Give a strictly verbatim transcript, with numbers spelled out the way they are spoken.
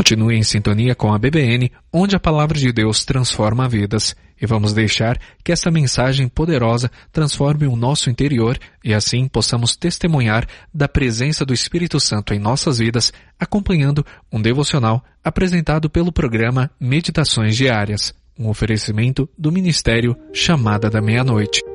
Continue em sintonia com a B B N, onde a palavra de Deus transforma vidas. E vamos deixar que essa mensagem poderosa transforme o nosso interior e assim possamos testemunhar da presença do Espírito Santo em nossas vidas, acompanhando um devocional apresentado pelo programa Meditações Diárias, um oferecimento do Ministério Chamada da Meia-Noite.